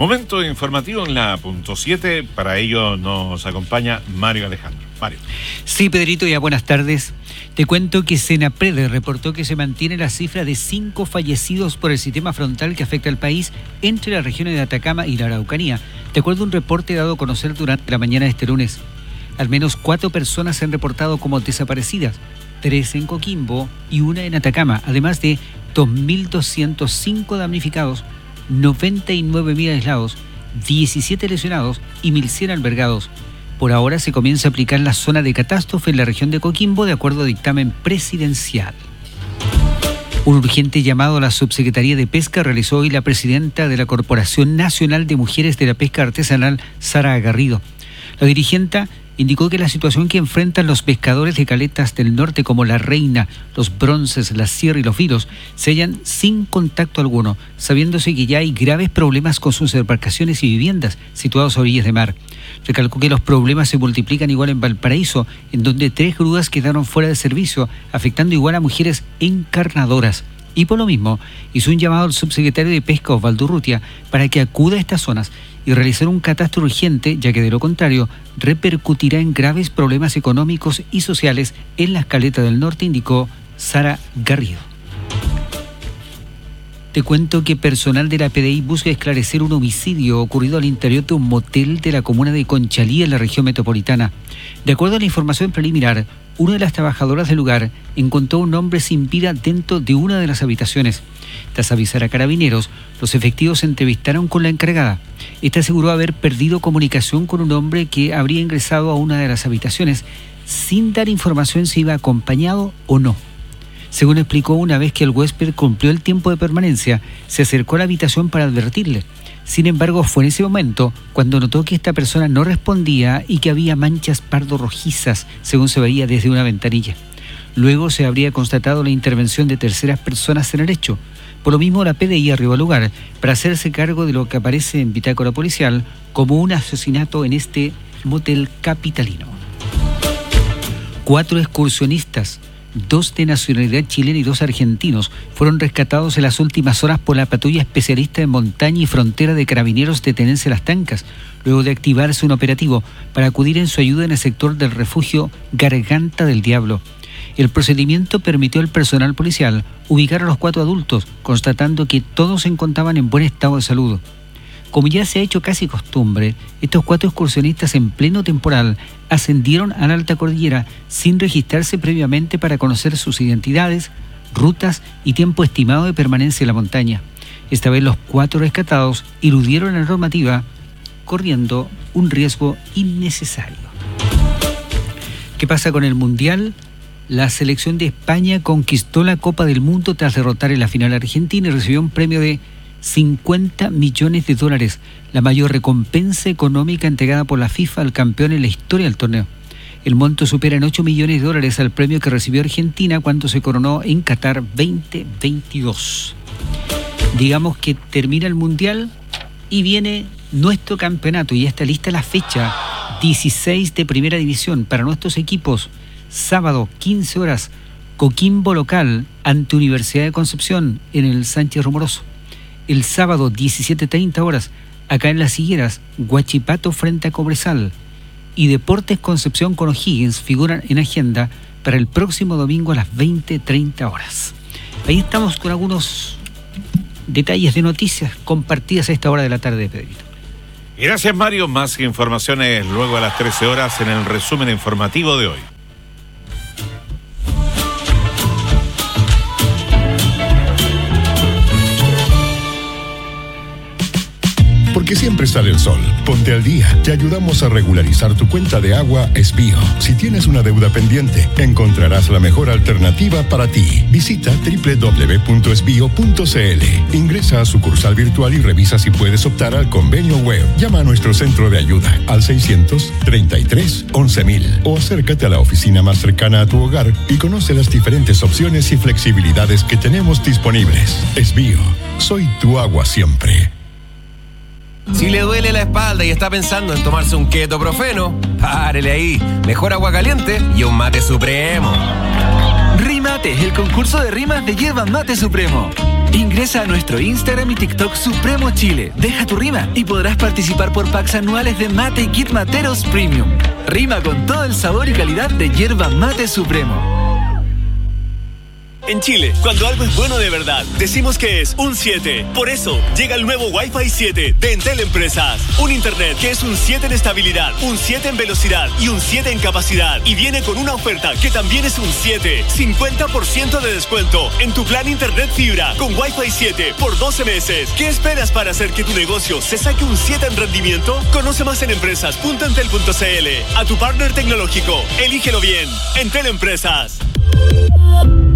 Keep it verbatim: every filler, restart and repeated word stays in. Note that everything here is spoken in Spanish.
Momento informativo en la punto siete. Para ello nos acompaña Mario Alejandro. Mario. Sí, Pedrito, ya buenas tardes. Te cuento que Senapred reportó que se mantiene la cifra de cinco fallecidos por el sistema frontal que afecta al país entre las regiones de Atacama y la Araucanía, de acuerdo a un reporte dado a conocer durante la mañana de este lunes. Al menos cuatro personas se han reportado como desaparecidas, tres en Coquimbo y una en Atacama, además de dos mil doscientos cinco damnificados, noventa y nueve mil aislados, diecisiete lesionados y mil cien albergados. Por ahora se comienza a aplicar la zona de catástrofe en la región de Coquimbo de acuerdo a dictamen presidencial. Un urgente llamado a la Subsecretaría de Pesca realizó hoy la presidenta de la Corporación Nacional de Mujeres de la Pesca Artesanal, Sara Garrido. La dirigente indicó que la situación que enfrentan los pescadores de caletas del norte como La Reina, Los Bronces, La Sierra y Los Vilos se hallan sin contacto alguno, sabiéndose que ya hay graves problemas con sus embarcaciones y viviendas situados a orillas de mar. Recalcó que los problemas se multiplican igual en Valparaíso, en donde tres grúas quedaron fuera de servicio, afectando igual a mujeres encarnadoras. Y por lo mismo, hizo un llamado al subsecretario de Pesca, Osvaldo Urrutia, para que acuda a estas zonas y realizar un catastro urgente, ya que de lo contrario repercutirá en graves problemas económicos y sociales en las caletas del norte, indicó Sara Garrido. Te cuento que personal de la P D I busca esclarecer un homicidio ocurrido al interior de un motel de la comuna de Conchalí, en la región metropolitana. De acuerdo a la información preliminar, una de las trabajadoras del lugar encontró a un hombre sin vida dentro de una de las habitaciones. Tras avisar a carabineros, los efectivos se entrevistaron con la encargada. Esta aseguró haber perdido comunicación con un hombre que habría ingresado a una de las habitaciones sin dar información si iba acompañado o no. Según explicó, una vez que el huésped cumplió el tiempo de permanencia, se acercó a la habitación para advertirle. Sin embargo, fue en ese momento cuando notó que esta persona no respondía y que había manchas pardo-rojizas, según se veía desde una ventanilla. Luego se habría constatado la intervención de terceras personas en el hecho. Por lo mismo, la P D I arribó al lugar para hacerse cargo de lo que aparece en bitácora policial como un asesinato en este motel capitalino. Cuatro excursionistas, dos de nacionalidad chilena y dos argentinos, fueron rescatados en las últimas horas por la patrulla especialista en montaña y frontera de Carabineros de Tenencia Las Tancas, luego de activarse un operativo para acudir en su ayuda en el sector del refugio Garganta del Diablo. El procedimiento permitió al personal policial ubicar a los cuatro adultos, constatando que todos se encontraban en buen estado de salud. Como ya se ha hecho casi costumbre, estos cuatro excursionistas en pleno temporal ascendieron a la alta cordillera sin registrarse previamente para conocer sus identidades, rutas y tiempo estimado de permanencia en la montaña. Esta vez los cuatro rescatados eludieron la normativa, corriendo un riesgo innecesario. ¿Qué pasa con el Mundial? La selección de España conquistó la Copa del Mundo tras derrotar en la final a Argentina y recibió un premio de cincuenta millones de dólares, la mayor recompensa económica entregada por la FIFA al campeón en la historia del torneo. El monto supera en ocho millones de dólares al premio que recibió Argentina cuando se coronó en Qatar veinte veintidós. Digamos que termina el Mundial y viene nuestro campeonato, y ya está lista la fecha dieciséis de Primera División para nuestros equipos. Sábado, quince horas, Coquimbo local ante Universidad de Concepción en el Sánchez Rumoroso. El sábado, diecisiete treinta horas, acá en Las Higueras, Huachipato frente a Cobresal. Y Deportes Concepción con O'Higgins figuran en agenda para el próximo domingo a las veinte treinta horas. Ahí estamos con algunos detalles de noticias compartidas a esta hora de la tarde, Pedrito. Gracias, Mario. Más informaciones luego a las trece horas en el resumen informativo de hoy. Porque siempre sale el sol. Ponte al día. Te ayudamos a regularizar tu cuenta de agua Esbío. Si tienes una deuda pendiente, encontrarás la mejor alternativa para ti. Visita doble u doble u doble u punto esbío punto c l. Ingresa a sucursal virtual y revisa si puedes optar al convenio web. Llama a nuestro centro de ayuda al seiscientos treinta y tres once mil o acércate a la oficina más cercana a tu hogar y conoce las diferentes opciones y flexibilidades que tenemos disponibles. Esbío. Soy tu agua siempre. Si le duele la espalda y está pensando en tomarse un ketoprofeno, párele ahí. Mejor agua caliente y un mate supremo. Rimate, el concurso de rimas de Yerba Mate Supremo. Ingresa a nuestro Instagram y TikTok Supremo Chile. Deja tu rima y podrás participar por packs anuales de mate y kit materos premium. Rima con todo el sabor y calidad de yerba mate Supremo. En Chile, cuando algo es bueno de verdad, decimos que es un siete. Por eso, llega el nuevo Wi-Fi siete de Entel Empresas. Un internet que es un siete en estabilidad, un siete en velocidad y un siete en capacidad. Y viene con una oferta que también es un siete. cincuenta por ciento de descuento en tu plan internet fibra con Wi-Fi siete por doce meses. ¿Qué esperas para hacer que tu negocio se saque un siete en rendimiento? Conoce más en empresas punto entel punto c l. A tu partner tecnológico, elígelo bien. Entel Empresas.